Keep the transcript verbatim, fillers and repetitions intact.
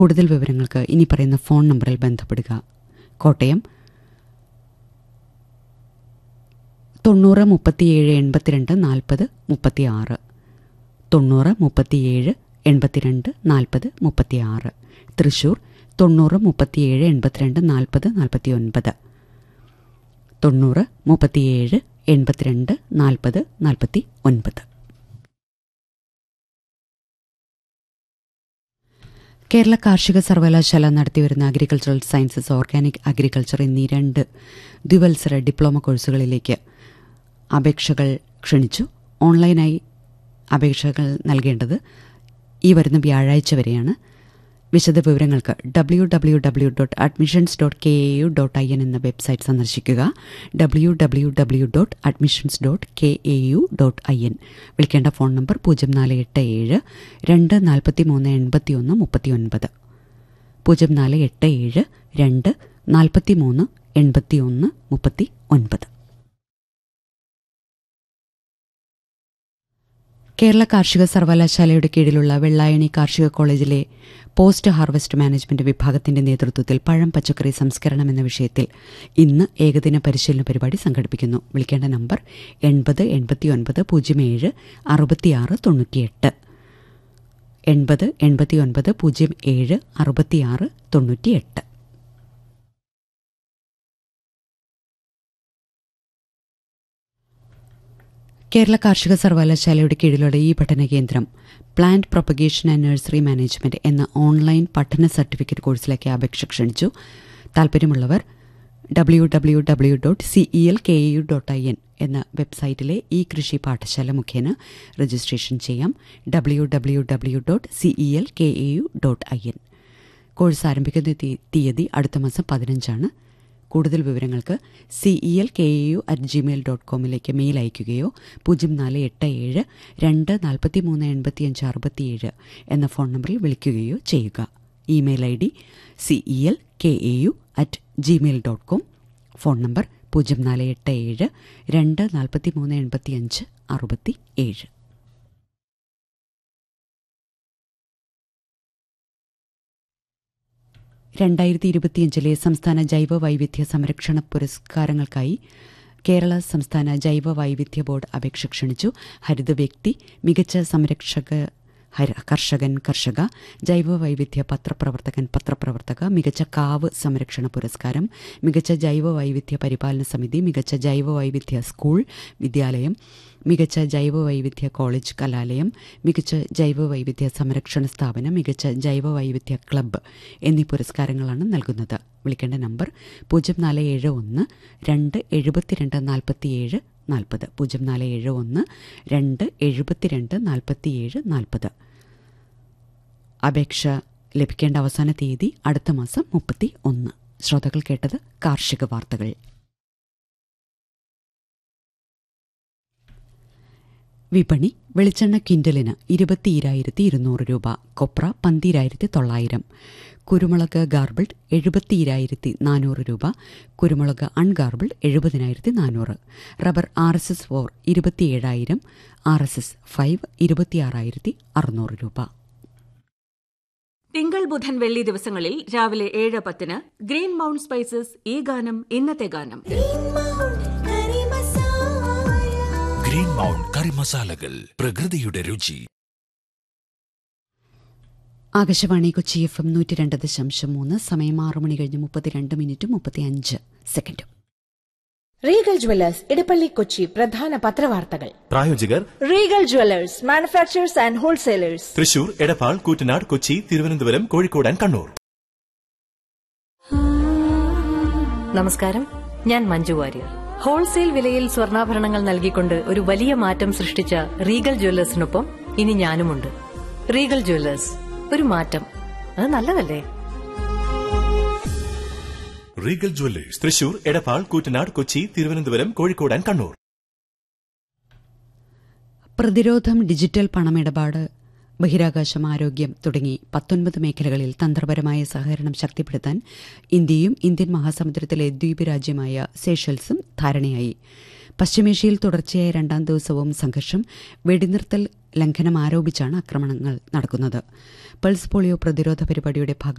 കൂടുതൽ വിവരങ്ങൾക്ക് ഇനി പറയുന്ന ഫോൺ നമ്പറിൽ ബന്ധപ്പെടുക. കോട്ടയം തൊണ്ണൂറ് മുപ്പത്തിയേഴ് എൺപത്തിരണ്ട് നാൽപ്പത് മുപ്പത്തി ആറ്, തൊണ്ണൂറ് മുപ്പത്തിയേഴ് എൺപത്തിരണ്ട് നാൽപ്പത് മുപ്പത്തി ആറ്. തൃശൂർ തൊണ്ണൂറ് മുപ്പത്തിയേഴ് എൺപത്തിരണ്ട് നാൽപ്പത് നാൽപ്പത്തി ഒൻപത്, തൊണ്ണൂറ് മുപ്പത്തിയേഴ് എൺപത്തിരണ്ട് നാൽപ്പത് നാൽപ്പത്തി ഒൻപത്. കേരള കാർഷിക സർവകലാശാല നടത്തിവരുന്ന അഗ്രികൾച്ചറൽ സയൻസസ്, ഓർഗാനിക് അഗ്രികൾച്ചർ എന്നീ രണ്ട് ദ്വിവത്സര ഡിപ്ലോമ കോഴ്സുകളിലേക്ക് അപേക്ഷകൾ ക്ഷണിച്ചു. ഓൺലൈനായി അപേക്ഷകൾ നൽകേണ്ടത് ഈ വരുന്ന വ്യാഴാഴ്ച വരെയാണ്. വിശദ വിവരങ്ങൾക്ക് W W W dot admissions dot K A U dot I N എന്ന വെബ്സൈറ്റ് സന്ദർശിക്കുക. W W W dot admissions dot K A U dot I N. വിളിക്കേണ്ട ഫോൺ നമ്പർ പൂജ്യം നാല് എട്ട് ഏഴ് രണ്ട് നാൽപ്പത്തി മൂന്ന് എൺപത്തി ഒന്ന് മുപ്പത്തി ഒൻപത്, പൂജ്യം നാല് എട്ട് ഏഴ് രണ്ട് നാൽപ്പത്തി മൂന്ന് എൺപത്തി ഒന്ന് മുപ്പത്തി ഒൻപത്. കേരള കാർഷിക സർവകലാശാലയുടെ കീഴിലുള്ള വെള്ളായണി കാർഷിക കോളേജിലെ പോസ്റ്റ് ഹാർവസ്റ്റ് മാനേജ്മെന്റ് വിഭാഗത്തിന്റെ നേതൃത്വത്തിൽ പഴം പച്ചക്കറി സംസ്കരണം എന്ന വിഷയത്തിൽ ഇന്ന് ഏകദിന പരിശീലന പരിപാടി സംഘടിപ്പിക്കുന്നു. വിളിക്കേണ്ട നമ്പർ എൺപത് എൺപത്തി ഒൻപത് പൂജ്യം ഏഴ് അറുപത്തിയാറ് തൊണ്ണൂറ്റിയെട്ട്, എൺപത് എൺപത്തി ഒൻപത് പൂജ്യം ഏഴ് അറുപത്തിയാറ് തൊണ്ണൂറ്റിയെട്ട്. കേരള കാർഷിക സർവകലാശാലയുടെ കീഴിലുള്ള ഈ പഠന കേന്ദ്രം plant propagation and nursery management എന്ന ഓൺലൈൻ പഠന സർട്ടിഫിക്കറ്റ് കോഴ്സിലേക്ക് അപേക്ഷ ക്ഷണിച്ചു. താൽപ്പര്യമുള്ളവർ W W W dot C E L K A U dot I N എന്ന വെബ്സൈറ്റിലെ ഈ കൃഷി പാഠശാല മുഖേന രജിസ്ട്രേഷൻ ചെയ്യാം. W W W dot C E L K A U dot I N. Course ആരംഭിക്കുന്ന തീയതി അടുത്ത മാസം പതിനഞ്ചാണ്. കൂടുതൽ വിവരങ്ങൾക്ക് C E L K A U at Gmail dot കോമിലേക്ക് mail അയയ്ക്കുകയോ പൂജ്യം നാല് എട്ട് ഏഴ് രണ്ട് നാൽപ്പത്തി മൂന്ന് എൺപത്തിയഞ്ച് അറുപത്തിയേഴ് എന്ന ഫോൺ നമ്പറിൽ വിളിക്കുകയോ ചെയ്യുക. Email I D C E L K A U at Gmail dot com. Phone number പൂജ്യം നാല് എട്ട് ഏഴ് രണ്ട് നാൽപ്പത്തി മൂന്ന് എൺപത്തിയഞ്ച് അറുപത്തി ഏഴ്. രണ്ടായിരത്തി ഇരുപത്തിയഞ്ചിലെ സംസ്ഥാന ജൈവ വൈവിധ്യ സംരക്ഷണ പുരസ്കാരങ്ങൾക്കായി കേരള സംസ്ഥാന ജൈവ വൈവിധ്യ ബോർഡ് അപേക്ഷ ക്ഷണിച്ചു. ഹരിത വ്യക്തി, മികച്ച സംരക്ഷക കർഷകൻ കർഷക, ജൈവ വൈവിധ്യ പത്രപ്രവർത്തകൻ പത്രപ്രവർത്തക, മികച്ച കാവ് സംരക്ഷണ പുരസ്കാരം, മികച്ച ജൈവ വൈവിധ്യ പരിപാലന സമിതി, മികച്ച ജൈവ വൈവിധ്യ സ്കൂൾ വിദ്യാലയം, മികച്ച ജൈവ വൈവിധ്യ കോളേജ് കലാലയം, മികച്ച ജൈവ വൈവിധ്യ സംരക്ഷണ സ്ഥാപനം, മികച്ച ജൈവ വൈവിധ്യ ക്ലബ്ബ് എന്നീ പുരസ്കാരങ്ങളാണ് നൽകുന്നത്. വിളിക്കേണ്ട നമ്പർ പൂജ്യം നാല് ഏഴ് ഒന്ന് രണ്ട് എഴുപത്തിരണ്ട് നാൽപ്പത്തിയേഴ് നാൽപ്പത്, പൂജ്യം നാല് ഏഴ് ഒന്ന് രണ്ട് എഴുപത്തിരണ്ട് നാൽപ്പത്തിയേഴ് നാൽപ്പത്. അപേക്ഷ ലഭിക്കേണ്ട അവസാന തീയതി അടുത്ത മാസം മുപ്പത്തി ഒന്ന്. ശ്രോതാക്കൾ കേട്ടത് കാർഷിക വാർത്തകൾ. വിപണി: വെളിച്ചെണ്ണ ക്വിൻ്റലിന് ഇരുപത്തിയിരായിരത്തി ഇരുന്നൂറ് രൂപ, കൊപ്ര പന്തിരായിരത്തി തൊള്ളായിരം, കുരുമുളക് ഗാർബിൾഡ് എഴുപത്തിയിരായിരത്തി നാനൂറ് രൂപ, കുരുമുളക് അൺഗാർബിൾഡ് എഴുപതിനായിരത്തി നാനൂറ്, rubber R S S four ഇരുപത്തിയേഴായിരം, R S S five ഇരുപത്തിയാറായിരത്തി അറുന്നൂറ് രൂപ. തിങ്കൾ ബുധൻ വെള്ളി ദിവസങ്ങളിൽ രാവിലെ ഏഴ് പത്തിന് ഗ്രീൻ മൗണ്ട് സ്പൈസസ് ഈ ഗാനം ഇന്നത്തെ ഗാനം. ഗ്രീൻ മൗണ്ട് കറി മസാലകൾ, പ്രകൃതിയുടെ രുചി. ആകാശവാണി കൊച്ചി എഫ് എം നൂറ്റി രണ്ട് ദശാംശം മൂന്ന്. സമയം ആറു മണി കഴിഞ്ഞ് മുപ്പത്തിരണ്ട് മിനിറ്റും മുപ്പത്തിയഞ്ച് സെക്കൻഡും. റീഗൽ ജ്വല്ലേഴ്സ് ഇടപ്പള്ളി കൊച്ചി പ്രധാന പത്രവാർത്തകൾ. പ്രായോജകർ Regal Jewellers, manufacturers and wholesalers, Thrissur, Edappal, Koottanad, Kochi, Thiruvananthapuram, Kozhikode and Kannur. നമസ്കാരം, ഞാൻ മഞ്ജു വാര്യർ. ഹോൾസെയിൽ വിലയിൽ സ്വർണ്ണാഭരണങ്ങൾ നൽകിക്കൊണ്ട് ഒരു വലിയ മാറ്റം സൃഷ്ടിച്ച റീഗൽ ജ്വല്ലേഴ്സിനൊപ്പം ഇനി ഞാനുമുണ്ട്. റീഗൽ ജ്വല്ലേഴ്സ്, ഒരു മാറ്റം, അത് നല്ലതല്ലേ? Regal Jewellers, Thrissur, Edappal, Koottanad, Kochi, Thiruvananthapuram, Kozhikode and Kannur. പ്രതിരോധം, ഡിജിറ്റൽ പണമിടപാട്, ബഹിരാകാശം, ആരോഗ്യം തുടങ്ങി പത്തൊൻപത് മേഖലകളിൽ തന്ത്രപരമായ സഹകരണം ശക്തിപ്പെടുത്താൻ ഇന്ത്യയും ഇന്ത്യൻ മഹാസമുദ്രത്തിലെ ദ്വീപ് രാജ്യമായ സേഷൽസും ധാരണയായി. പശ്ചിമേഷ്യയിൽ തുടർച്ചയായ രണ്ടാം ദിവസവും സംഘർഷം. വെടിനിർത്തൽ ലംഘനം ആരോപിച്ചാണ് ആക്രമണങ്ങൾ നടക്കുന്നത്. പൾസ് പോളിയോ പ്രതിരോധ പരിപാടിയുടെ ഭാഗം